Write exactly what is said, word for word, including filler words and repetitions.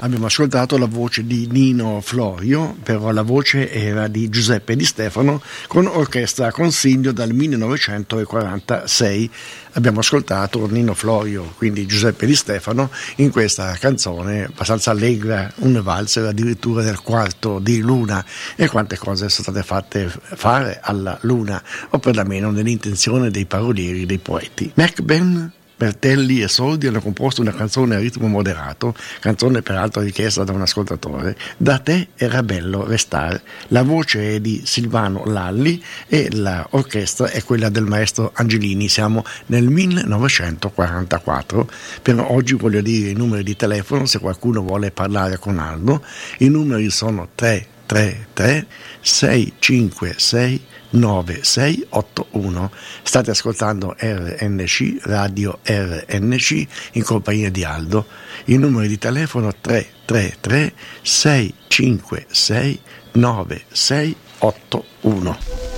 Abbiamo ascoltato la voce di Nino Florio, però la voce era di Giuseppe Di Stefano con orchestra Consiglio dal millenovecentoquarantasei. Abbiamo ascoltato Nino Florio, quindi Giuseppe Di Stefano, in questa canzone abbastanza allegra, un valzer addirittura del quarto di Luna. E quante cose sono state fatte fare alla Luna, o perlomeno nell'intenzione dei parolieri, dei poeti. McBen, Bertelli e Soldi hanno composto una canzone a ritmo moderato, canzone peraltro richiesta da un ascoltatore, Da te era bello restare. La voce è di Silvano Lalli e l'orchestra è quella del maestro Angelini. Siamo nel millenovecentoquarantaquattro. Per oggi voglio dire i numeri di telefono se qualcuno vuole parlare con Aldo. I numeri sono tre tre tre sei cinque sei nove sei otto uno. State ascoltando R N C, Radio R N C, in compagnia di Aldo. Il numero di telefono tre tre tre sei cinque sei nove sei otto uno.